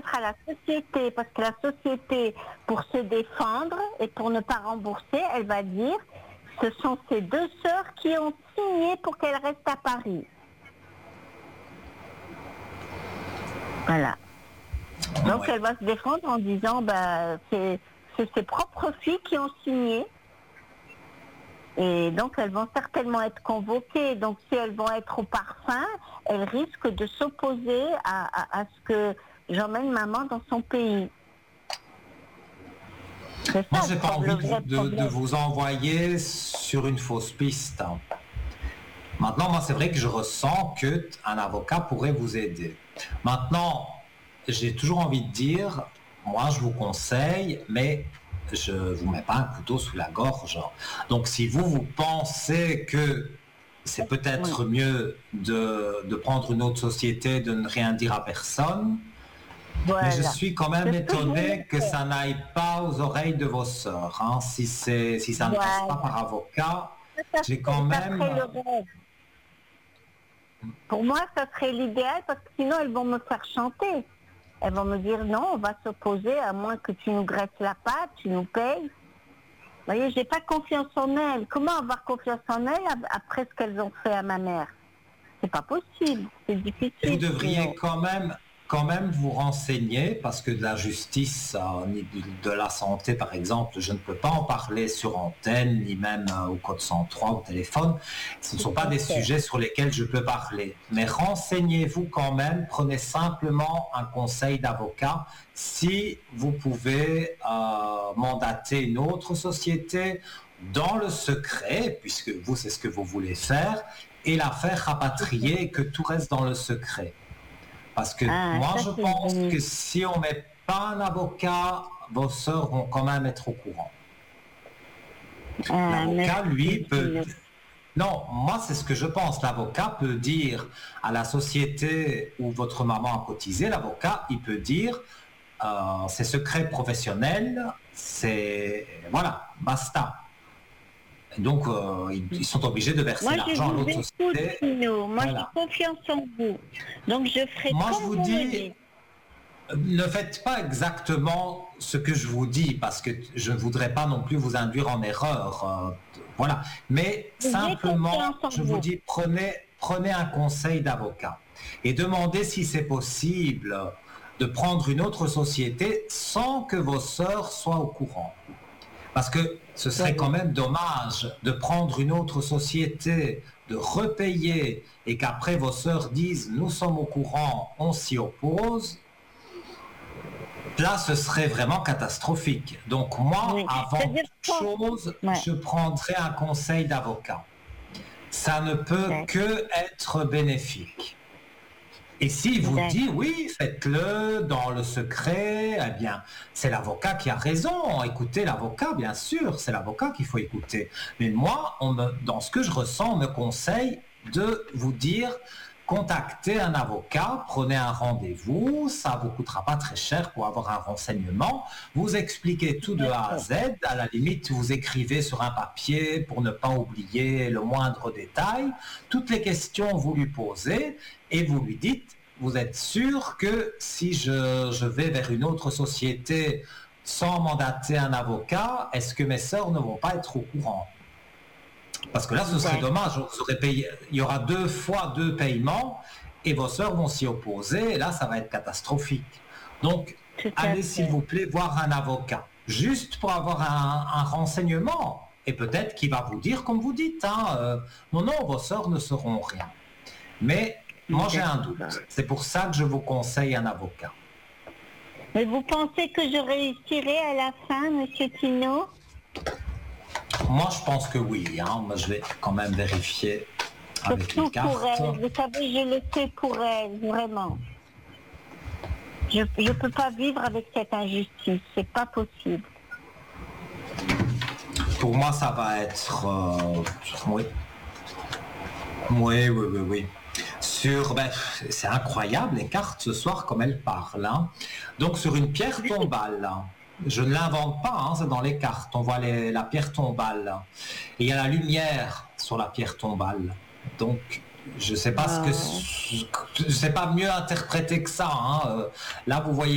remettre à la société, parce que la société, pour se défendre et pour ne pas rembourser, elle va dire, ce sont ces deux sœurs qui ont signé pour qu'elles restent à Paris. Voilà. Donc elle va se défendre en disant, c'est ses propres filles qui ont signé. Et donc elles vont certainement être convoquées. Donc si elles vont être au parfum, elles risquent de s'opposer à ce que j'emmène maman dans son pays. Moi, j'ai pas envie de vous envoyer sur une fausse piste. Maintenant, moi, c'est vrai que je ressens qu'un avocat pourrait vous aider. Maintenant, j'ai toujours envie de dire, moi, je vous conseille, mais je vous mets pas un couteau sous la gorge. Donc, si vous pensez que c'est peut-être mieux de prendre une autre société, de ne rien dire à personne, mais je suis quand même étonné que ça n'aille pas aux oreilles de vos sœurs. Hein. Si ça ne passe pas par avocat, j'ai quand même... Pour moi, ça serait l'idéal parce que sinon, elles vont me faire chanter. Elles vont me dire non, on va s'opposer à moins que tu nous graisses la patte, tu nous payes. Vous voyez, j'ai pas confiance en elles. Comment avoir confiance en elles après ce qu'elles ont fait à ma mère? C'est pas possible, c'est difficile. Vous devriez quand même vous renseigner, parce que de la justice, de la santé par exemple, je ne peux pas en parler sur antenne, ni même au code 103 au téléphone. Ce ne sont pas des sujets sur lesquels je peux parler. Mais renseignez-vous quand même, prenez simplement un conseil d'avocat. Si vous pouvez mandater une autre société dans le secret, puisque vous, c'est ce que vous voulez faire, et la faire rapatrier et que tout reste dans le secret. Parce que moi, je pense que si on ne met pas un avocat, vos sœurs vont quand même être au courant. L'avocat, lui, peut... Non, moi, c'est ce que je pense. L'avocat peut dire à la société où votre maman a cotisé, l'avocat, il peut dire c'est secret professionnel, c'est... Voilà, basta. Donc, ils sont obligés de verser l'argent à l'autre société. Moi, j'ai confiance en vous. Donc, je ferai comme je vous dis, ne faites pas exactement ce que je vous dis, parce que je ne voudrais pas non plus vous induire en erreur. Voilà. Mais simplement, je vous dis, prenez un conseil d'avocat et demandez si c'est possible de prendre une autre société sans que vos sœurs soient au courant. Parce que ce serait quand même dommage de prendre une autre société, de repayer, et qu'après vos sœurs disent « nous sommes au courant, on s'y oppose ». Là, ce serait vraiment catastrophique. Donc moi, avant toute chose, je prendrais un conseil d'avocat. Ça ne peut que être bénéfique. Et s'il vous dit oui, faites-le dans le secret, eh bien, c'est l'avocat qui a raison. Écoutez l'avocat, bien sûr, c'est l'avocat qu'il faut écouter. Mais moi, dans ce que je ressens, on me conseille de vous dire contactez un avocat, prenez un rendez-vous, ça ne vous coûtera pas très cher pour avoir un renseignement. Vous expliquez tout de A à Z, à la limite, vous écrivez sur un papier pour ne pas oublier le moindre détail. Toutes les questions, vous lui posez. Et vous lui dites, vous êtes sûr que si je vais vers une autre société sans mandater un avocat, est-ce que mes sœurs ne vont pas être au courant? Parce que là, ce serait dommage. Vous aurez payé, il y aura 2 fois 2 paiements et vos sœurs vont s'y opposer. Et là, ça va être catastrophique. Donc, allez, s'il vous plaît, voir un avocat. Juste pour avoir un renseignement. Et peut-être qu'il va vous dire, comme vous dites, non, vos sœurs ne sauront rien. Mais... moi, j'ai un doute. C'est pour ça que je vous conseille un avocat. Mais vous pensez que je réussirai à la fin, Monsieur Tino? Moi, je pense que oui. Moi, je vais quand même vérifier avec les cartes. Pour elle. Vous savez, je le sais pour elle, vraiment. Je ne peux pas vivre avec cette injustice. C'est pas possible. Pour moi, ça va être... oui. Oui. C'est incroyable les cartes ce soir comme elles parlent. Donc sur une pierre tombale, je ne l'invente pas, c'est dans les cartes, on voit la pierre tombale. Et il y a la lumière sur la pierre tombale. Donc je ne sais pas je sais pas mieux interpréter que ça. Là vous voyez